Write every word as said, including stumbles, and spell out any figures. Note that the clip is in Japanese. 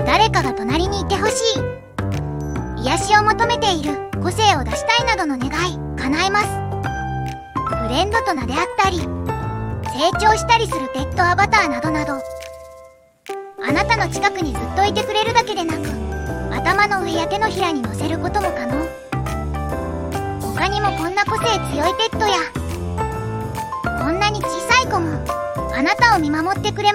誰かが隣にいてほしい、癒しを求めている、個性を出したいなどの願い叶えます。フレンドと名であったり、成長したりするペットアバターなどなど、あなたの近くにずっといてくれるだけでなく、頭の上や手のひらに乗せることも可能。他にもこんな個性強いペットや、こんなに小さい子もあなたを見守ってくれます。